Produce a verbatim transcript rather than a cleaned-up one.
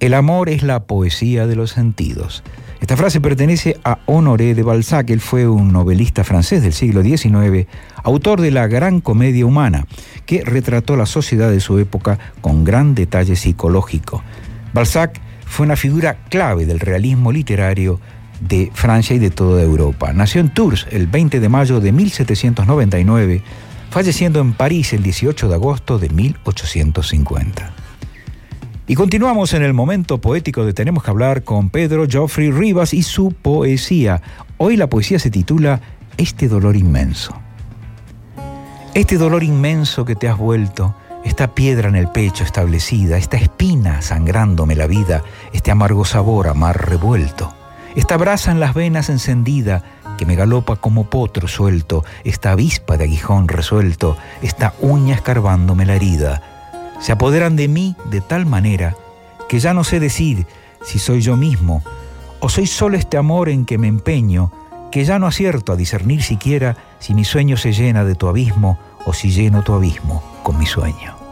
El amor es la poesía de los sentidos. Esta frase pertenece a Honoré de Balzac. Él fue un novelista francés del siglo diecinueve, autor de la Gran Comedia Humana, que retrató la sociedad de su época con gran detalle psicológico. Balzac fue una figura clave del realismo literario de Francia y de toda Europa. Nació en Tours el veinte de mayo de mil setecientos noventa y nueve, falleciendo en París el dieciocho de agosto de mil ochocientos cincuenta. Y continuamos en el momento poético de Tenemos que hablar con Pedro Geoffrey Rivas y su poesía. Hoy la poesía se titula Este dolor inmenso. Este dolor inmenso que te has vuelto, esta piedra en el pecho establecida, esta espina sangrándome la vida, este amargo sabor a mar revuelto, esta brasa en las venas encendida que me galopa como potro suelto, esta avispa de aguijón resuelto, esta uña escarbándome la herida, se apoderan de mí de tal manera que ya no sé decir si soy yo mismo o soy solo este amor en que me empeño, que ya no acierto a discernir siquiera si mi sueño se llena de tu abismo o si lleno tu abismo con mi sueño.